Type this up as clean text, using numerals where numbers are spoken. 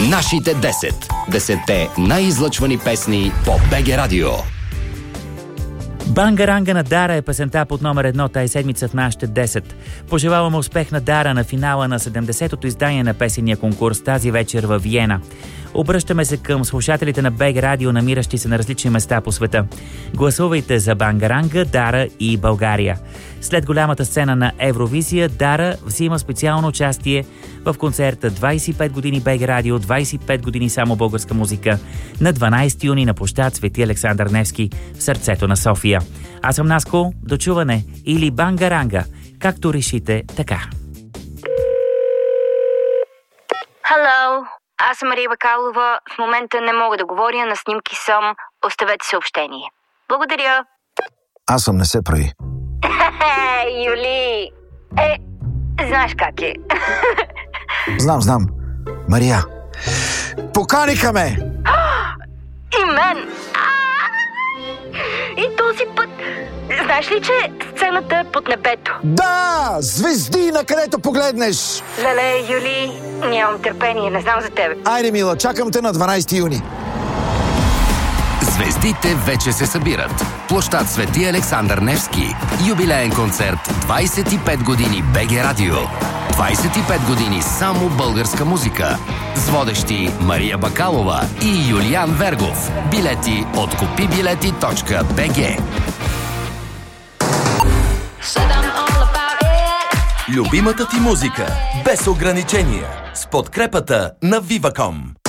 Нашите 10. 10-те най-излъчвани песни по БГ Радио. Бангаранга на Дара е песента под номер 1 тази седмица в нашите 10. Пожелаваме успех на Дара на финала на 70-то издание на песения конкурс тази вечер във Виена. Обръщаме се към слушателите на БГ Радио, намиращи се на различни места по света. Гласувайте за Бангаранга, Дара и България. След голямата сцена на Евровизия, Дара взима специално участие в концерта 25 години БГ Радио, 25 години само българска музика на 12 юни на площад Свети Александър Невски в сърцето на София. Аз съм Наско, до чуване или Бангаранга, както решите така. Hello, аз съм Мария Бакалова. В момента не мога да говоря, на снимки съм. Оставете съобщение. Благодаря. Аз съм, не се прави. Юли, знаеш как е. Знам. Мария, поканиха ме! И мен! И този път... Знаеш ли, че сцената е под небето? Да! Звезди, на където погледнеш! Леле, Юли, нямам търпение, не знам за тебе. Айде, мила, чакам те на 12 юни. Звездите вече се събират. Площад Свети Александър Невски. Юбилеен концерт 25 години БГ Радио. 25 години само българска музика. С водещи Мария Бакалова и Юлиан Вергов. Билети от купибилети.bg. Любимата ти музика без ограничения с подкрепата на Viva.com.